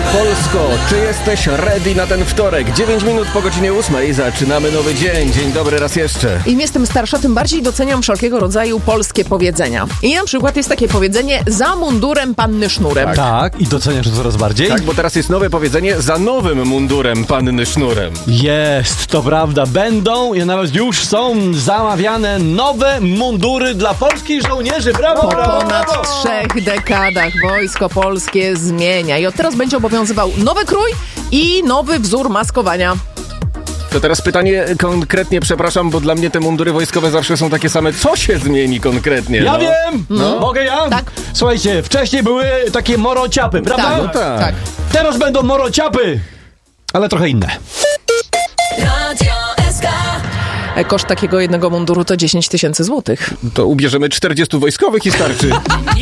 Polsko, czy jesteś ready na ten wtorek? 9 minut po godzinie 8 zaczynamy nowy dzień. Dzień dobry raz jeszcze. Im jestem starsza, tym bardziej doceniam wszelkiego rodzaju polskie powiedzenia. I na przykład jest takie powiedzenie: za mundurem panny sznurem. Tak, i doceniasz to coraz bardziej? Tak, bo teraz jest nowe powiedzenie: za nowym mundurem panny sznurem. Jest, to prawda. Będą i nawet już są zamawiane nowe mundury dla polskich żołnierzy. Brawo, Po brawo, ponad brawo! 3 dekadach Wojsko Polskie zmienia i od teraz będzie obowiązywał nowy krój i nowy wzór maskowania. To teraz pytanie konkretnie, przepraszam, bo dla mnie te mundury wojskowe zawsze są takie same. Co się zmieni konkretnie? Ja wiem! Mogę ja? Tak. Słuchajcie, wcześniej były takie morociapy, prawda? Tak, No tak. Teraz będą morociapy, ale trochę inne. Koszt takiego jednego munduru to 10 000 złotych. To ubierzemy 40 wojskowych i starczy.